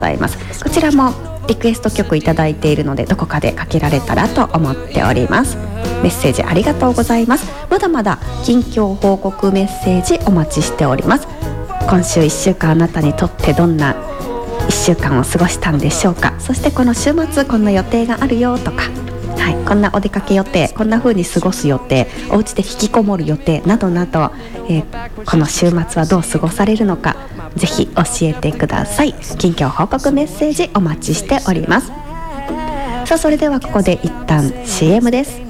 ざいます。こちらもリクエスト曲いただいているので、どこかでかけられたらと思っております。メッセージありがとうございます。まだまだ近況報告メッセージお待ちしております。今週1週間あなたにとってどんな1週間を過ごしたんでしょうか。そしてこの週末こんな予定があるよとか、こんなお出かけ予定、こんな風に過ごす予定、お家で引きこもる予定などなど、この週末はどう過ごされるのか、ぜひ教えてください。近況報告メッセージお待ちしております。さあ、それではここで一旦 CM です。